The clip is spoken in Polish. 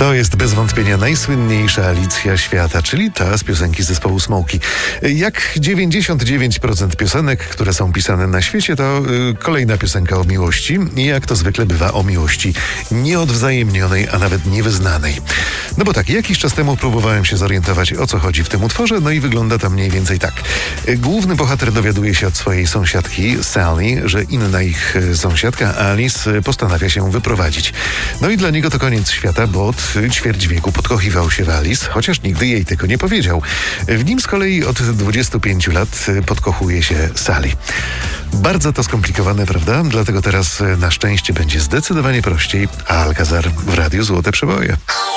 To jest bez wątpienia najsłynniejsza Alicja świata, czyli ta z piosenki zespołu Smokey. Jak 99% piosenek, które są pisane na świecie, to kolejna piosenka o miłości i jak to zwykle bywa o miłości nieodwzajemnionej, a nawet niewyznanej. No bo tak, jakiś czas temu próbowałem się zorientować, o co chodzi w tym utworze, no i wygląda to mniej więcej tak. Główny bohater dowiaduje się od swojej sąsiadki Sally, że inna ich sąsiadka Alice postanawia się wyprowadzić. No i dla niego to koniec świata, bo od ćwierć wieku podkochiwał się w Alice, chociaż nigdy jej tego nie powiedział. W nim z kolei od 25 lat podkochuje się Sally. Bardzo to skomplikowane, prawda? Dlatego teraz na szczęście będzie zdecydowanie prościej, a Alcazar w Radiu Złote Przeboje.